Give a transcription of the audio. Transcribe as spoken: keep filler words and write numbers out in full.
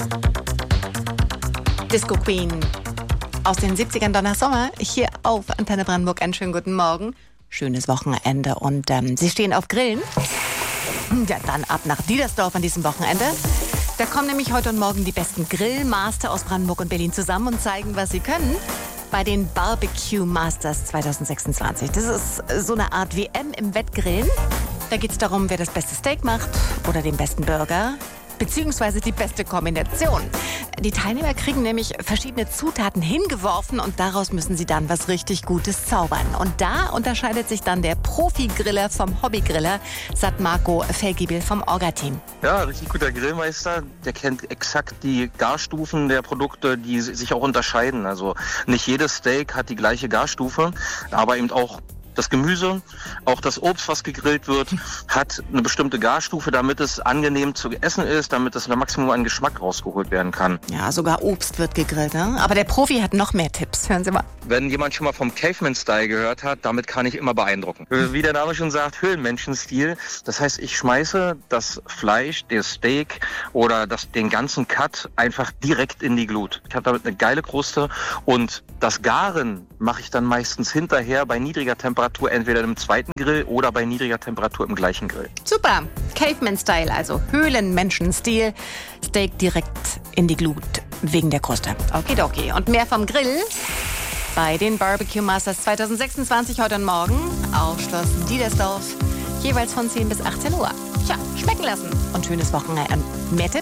Disco Queen aus den siebzigern, Donna Summer, hier auf Antenne Brandenburg. Einen schönen guten Morgen. Schönes Wochenende und ähm, Sie stehen auf Grillen? Ja, dann ab nach Diedersdorf an diesem Wochenende. Da kommen nämlich heute und morgen die besten Grillmaster aus Brandenburg und Berlin zusammen und zeigen, was sie können. Bei den Barbecue Masters zwanzig sechsundzwanzig. Das ist so eine Art W M im Wettgrillen. Da geht es darum, wer das beste Steak macht oder den besten Burger, beziehungsweise die beste Kombination. Die Teilnehmer kriegen nämlich verschiedene Zutaten hingeworfen und daraus müssen sie dann was richtig Gutes zaubern. Und da unterscheidet sich dann der Profi-Griller vom Hobbygriller, sagt Marco Felgibel vom Orga-Team. Ja, richtig guter Grillmeister, der kennt exakt die Garstufen der Produkte, die sich auch unterscheiden. Also nicht jedes Steak hat die gleiche Garstufe, aber eben auch das Gemüse, auch das Obst, was gegrillt wird, hat eine bestimmte Garstufe, damit es angenehm zu essen ist, damit es ein Maximum an Geschmack rausgeholt werden kann. Ja, sogar Obst wird gegrillt, ne? Aber der Profi hat noch mehr Tipps. Hören Sie mal. Wenn jemand schon mal vom Caveman-Style gehört hat, damit kann ich immer beeindrucken. Wie der Name schon sagt, Höhlenmenschen-Stil. Das heißt, ich schmeiße das Fleisch, das Steak oder das, den ganzen Cut einfach direkt in die Glut. Ich habe damit eine geile Kruste und das Garen mache ich dann meistens hinterher bei niedriger Temperatur, entweder im zweiten Grill oder bei niedriger Temperatur im gleichen Grill. Super, Caveman-Style, also Höhlenmenschen-Stil. Steak direkt in die Glut wegen der Kruste. Okidoki. Und mehr vom Grill bei den Barbecue Masters zwanzig sechsundzwanzig heute und morgen auf Schloss Diedersdorf, jeweils von zehn bis achtzehn Uhr. Tja, schmecken lassen und schönes Wochenende. Mehr Tipps